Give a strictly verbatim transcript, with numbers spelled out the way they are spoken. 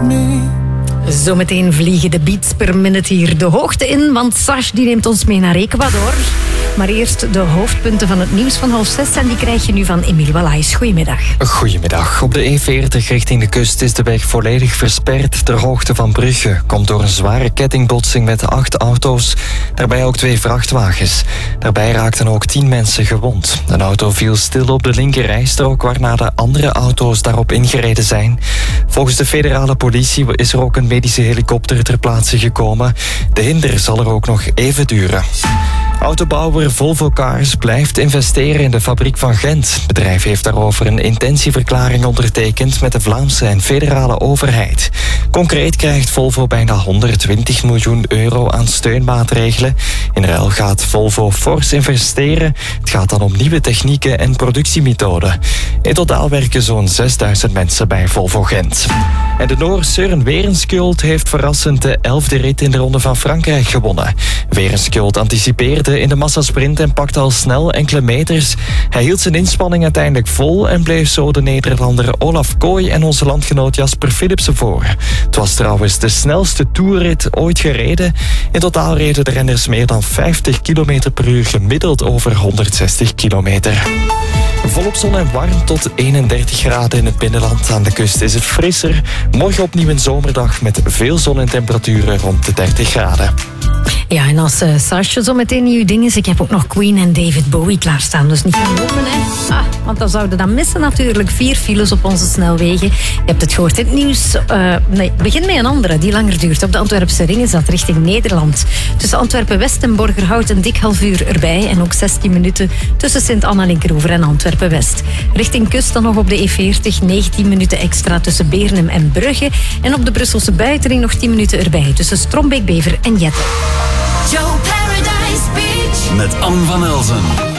me. Zometeen vliegen de beats per minute hier de hoogte in, want Sash die neemt ons mee naar Ecuador. Maar eerst de hoofdpunten van het nieuws van half zes en die krijg je nu van Emiel Wallaes. Goedemiddag. Goedemiddag. Op de E veertig richting de kust is de weg volledig versperd ter hoogte van Brugge. Komt door een zware kettingbotsing met acht auto's, daarbij ook twee vrachtwagens. Daarbij raakten ook tien mensen gewond. Een auto viel stil op de linkerrijstrook, waarna de andere auto's daarop ingereden zijn. Volgens de federale politie is er ook een medische helikopter ter plaatse gekomen. De hinder zal er ook nog even duren. Autobouwer Volvo Cars blijft investeren in de fabriek van Gent. Het bedrijf heeft daarover een intentieverklaring ondertekend met de Vlaamse en federale overheid. Concreet krijgt Volvo bijna honderdtwintig miljoen euro aan steunmaatregelen. In ruil gaat Volvo fors investeren. Het gaat dan om nieuwe technieken en productiemethoden. In totaal werken zo'n zesduizend mensen bij Volvo Gent. En de Noor Søren Werenskjold heeft verrassend de elfde rit in de Ronde van Frankrijk gewonnen. Werenskjold anticipeerde in de massasprint en pakte al snel enkele meters. Hij hield zijn inspanning uiteindelijk vol en bleef zo de Nederlander Olaf Kooi en onze landgenoot Jasper Philipsen voor. Het was trouwens de snelste toerrit ooit gereden. In totaal reden de renners meer dan vijftig kilometer per uur gemiddeld over honderdzestig kilometer. Volop zon en warm tot eenendertig graden in het binnenland. Aan de kust is het frisser. Morgen opnieuw een zomerdag met veel zon en temperaturen rond de dertig graden. Ja, en als uh, Sasje zo meteen nieuw ding is, ik heb ook nog Queen en David Bowie klaarstaan. Dus niet gaan lopen, hè. Ah, want dan zouden we dat missen natuurlijk. Vier files op onze snelwegen. Je hebt het gehoord in het nieuws. Uh, nee, begin met een andere die langer duurt. Op de Antwerpse ring is dat richting Nederland. Tussen Antwerpen-West en Borgerhout een dik half uur erbij. En ook zestien minuten tussen Sint-Anna-Linkeroever en Antwerpen-West. Richting kust dan nog op de E veertig. negentien minuten extra tussen Beernem en Brugge. En op de Brusselse buitenring nog tien minuten erbij. Tussen Strombeek-Bever en Jette. Joe Paradise Beach Met Anne van Elzen.